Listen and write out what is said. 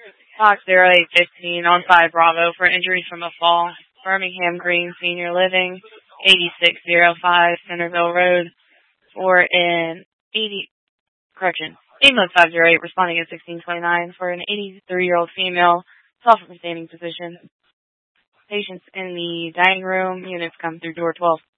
Fox 0815 on 5 Bravo for injuries from a fall. Birmingham Green Senior Living, 8605 Centerville Road for an 81508 responding at 1629 for an 83-year-old female, suffered from standing position. Patients in the dining room, units come through door 12.